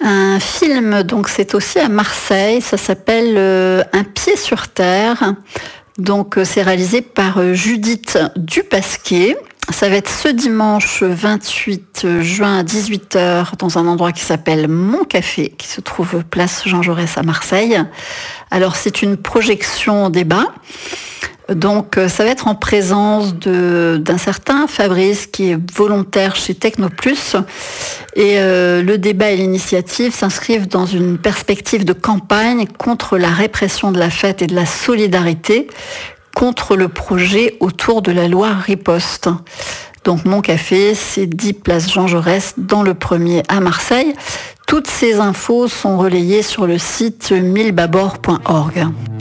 Un film, donc c'est aussi à Marseille, ça s'appelle Un pied sur terre. Donc c'est réalisé par Judith Dupasquier. Ça va être ce dimanche 28 juin à 18h dans un endroit qui s'appelle Mon Café, qui se trouve place Jean Jaurès à Marseille. Alors c'est une projection débat. Donc ça va être en présence d'un certain Fabrice qui est volontaire chez Technoplus. Et le débat et l'initiative s'inscrivent dans une perspective de campagne contre la répression de la fête et de la solidarité contre le projet autour de la loi Riposte. Donc Mon Café, c'est 10 place Jean Jaurès dans le premier à Marseille. Toutes ces infos sont relayées sur le site milbabord.org.